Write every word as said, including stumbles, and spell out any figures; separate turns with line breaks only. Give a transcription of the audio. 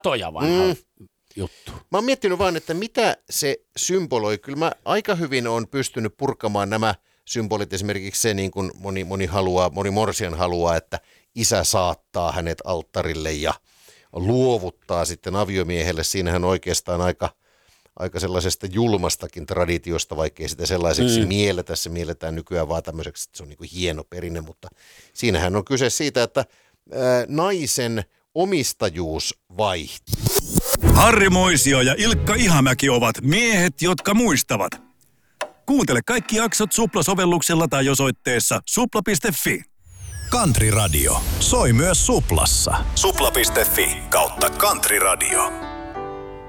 toja vanha mm. juttu.
Mä oon miettinyt vaan, että mitä se symboloi. Kyllä mä aika hyvin oon pystynyt purkamaan nämä symbolit. Esimerkiksi se, niin kuin moni, moni, haluaa, moni morsian haluaa, että isä saattaa hänet alttarille ja luovuttaa sitten aviomiehelle. Siinähän oikeastaan aika, aika sellaisesta julmastakin traditiosta, vaikkei sitä sellaiseksi mm. mielletä. Se mielletään nykyään vaan tämmöiseksi, että se on niin kuin hieno perinne, mutta siinähän on kyse siitä, että ää, naisen omistajuus vaihtuu.
Harri Moisio ja Ilkka Ihamäki ovat miehet, jotka muistavat. Kuuntele kaikki jaksot Supla-sovelluksella tai osoitteessa supla piste fi.
Country Radio soi myös Suplassa. supla piste fi kautta Country Radio.